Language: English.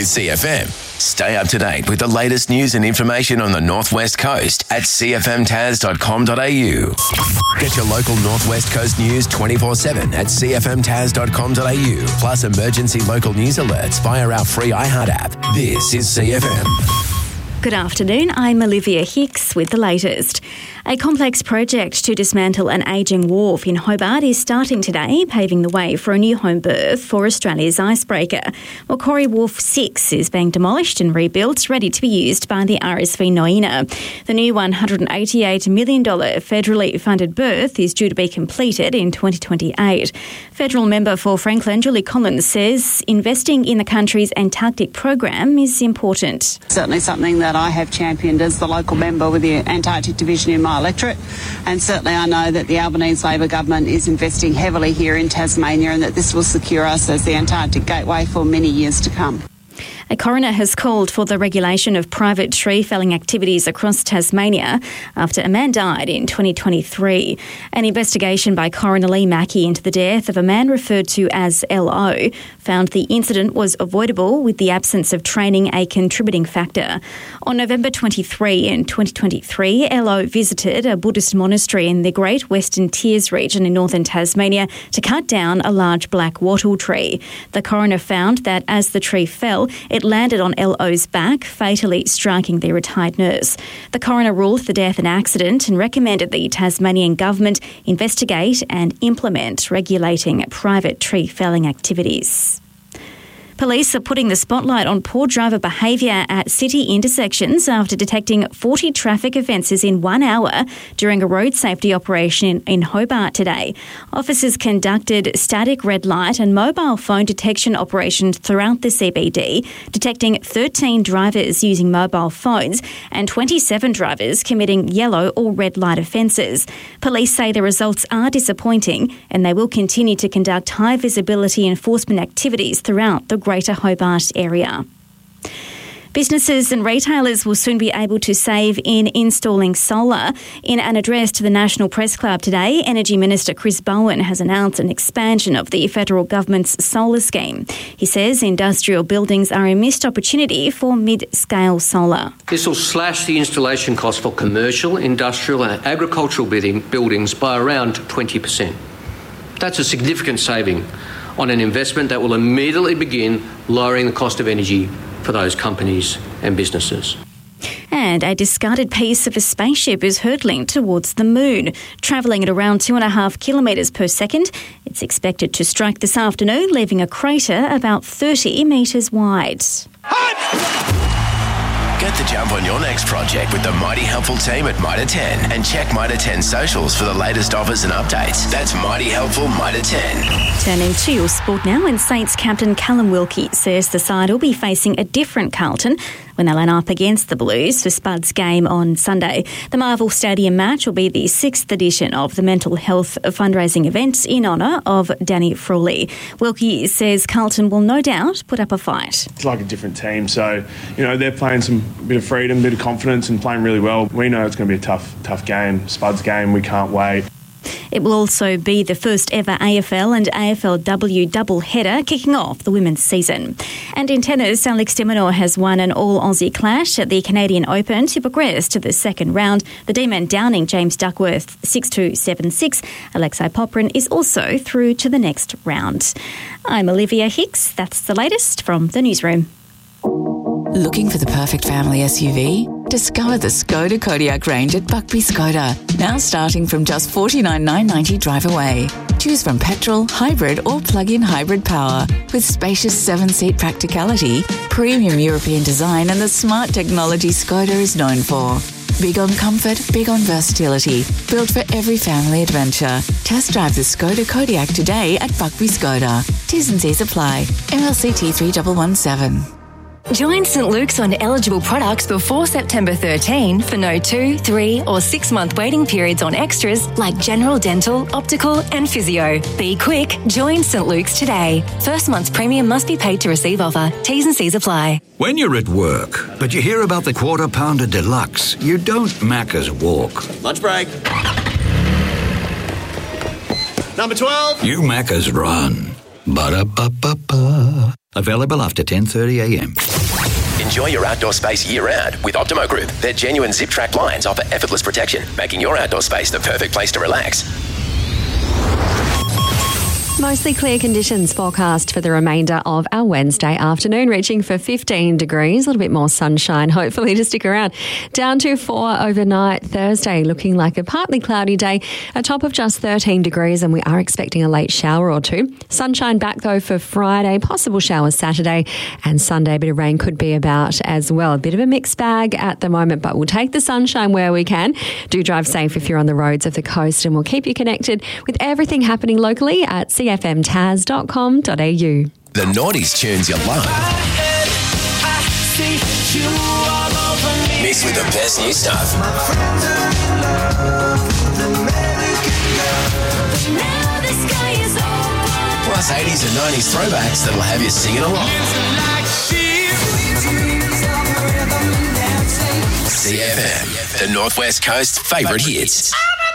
with CFM. Stay up to date with the latest news and information on the Northwest Coast at cfmtas.com.au. Get your local Northwest Coast news 24/7 at cfmtas.com.au. Plus emergency local news alerts via our free iHeart app. This is CFM. Good afternoon, I'm Olivia Hicks with the latest. A complex project to dismantle an ageing wharf in Hobart is starting today, paving the way for a new home berth for Australia's icebreaker. Macquarie Wharf 6 is being demolished and rebuilt, ready to be used by the RSV Noina. The new $188 million federally funded berth is due to be completed in 2028. Federal member for Franklin, Julie Collins, says investing in the country's Antarctic program is important. Certainly something that I have championed as the local member with the Antarctic Division in my electorate, and certainly I know that the Albanese Labor government is investing heavily here in Tasmania and that this will secure us as the Antarctic gateway for many years to come. A coroner has called for the regulation of private tree felling activities across Tasmania after a man died in 2023. An investigation by Coroner Lee Mackey into the death of a man referred to as LO found the incident was avoidable with the absence of training a contributing factor. On November 23 in 2023, LO visited a Buddhist monastery in the Great Western Tiers region in northern Tasmania to cut down a large black wattle tree. The coroner found that as the tree fell, it landed on LO's back, fatally striking the retired nurse. The coroner ruled the death an accident and recommended the Tasmanian government investigate and implement regulating private tree felling activities. Police are putting the spotlight on poor driver behaviour at city intersections after detecting 40 traffic offences in 1 hour during a road safety operation in Hobart today. Officers conducted static red light and mobile phone detection operations throughout the CBD, detecting 13 drivers using mobile phones and 27 drivers committing yellow or red light offences. Police say the results are disappointing and they will continue to conduct high visibility enforcement activities throughout the Greater Hobart area. Businesses and retailers will soon be able to save in installing solar. In an address to the National Press Club today, Energy Minister Chris Bowen has announced an expansion of the federal government's solar scheme. He says industrial buildings are a missed opportunity for mid-scale solar. This will slash the installation cost for commercial, industrial and agricultural buildings by around 20%. That's a significant saving on an investment that will immediately begin lowering the cost of energy for those companies and businesses. And a discarded piece of a spaceship is hurtling towards the moon. Travelling at around 2.5 kilometres per second, it's expected to strike this afternoon, leaving a crater about 30 metres wide. Get the jump on your next project with the Mighty Helpful team at Mitre 10 and check Mitre 10 socials for the latest offers and updates. That's Mighty Helpful Mitre 10. Turning to your sport now, and Saints captain Callum Wilkie says the side will be facing a different Carlton when they line up against the Blues for Spud's game on Sunday. The Marvel Stadium match will be the 6th edition of the mental health fundraising event in honour of Danny Frawley. Wilkie says Carlton will no doubt put up a fight. It's like a different team, so they're playing some bit of freedom, a bit of confidence and playing really well. We know it's going to be a tough game. Spud's game, we can't wait. It will also be the first ever AFL and AFLW double-header kicking off the women's season. And in tennis, Alex de Minaur has won an all-Aussie clash at the Canadian Open to progress to the second round. The D-man downing James Duckworth 6-2, 7-6. Alexei Poprin is also through to the next round. I'm Olivia Hicks. That's the latest from the newsroom. Looking for the perfect family SUV? Discover the Skoda Kodiaq range at Buckby Skoda, now starting from just $49,990 drive away. Choose from petrol, hybrid or plug-in hybrid power with spacious 7-seat practicality, premium European design and the smart technology Skoda is known for. Big on comfort, big on versatility, built for every family adventure. Test drive the Skoda Kodiaq today at Buckby Skoda. T's and C's apply. MLCT 3117. Join St Luke's on eligible products before September 13 for no 2, 3 or 6 month waiting periods on extras like general dental, optical and physio. Be quick, join St Luke's today. First month's premium must be paid to receive offer. T's and C's apply. When you're at work, but you hear about the Quarter Pounder Deluxe, you don't Macca's walk. Lunch break. Number 12. You Macca's run. Ba-da-ba-ba-ba. Available after 10:30am. Enjoy your outdoor space year-round with Optimo Group. Their genuine zip-track blinds offer effortless protection, making your outdoor space the perfect place to relax. Mostly clear conditions forecast for the remainder of our Wednesday afternoon, reaching for 15 degrees, a little bit more sunshine, hopefully, to stick around. Down to 4 overnight Thursday, looking like a partly cloudy day, a top of just 13 degrees, and we are expecting a late shower or two. Sunshine back, though, for Friday, possible showers Saturday, and Sunday, a bit of rain could be about as well. A bit of a mixed bag at the moment, but we'll take the sunshine where we can. Do drive safe if you're on the roads of the coast, and we'll keep you connected with everything happening locally at cfmtaz.com.au. The noughties tunes you love. Mixed with the best new stuff. Plus 80s and 90s throwbacks that'll have you singing along. CFM, the Northwest Coast's favourite hits.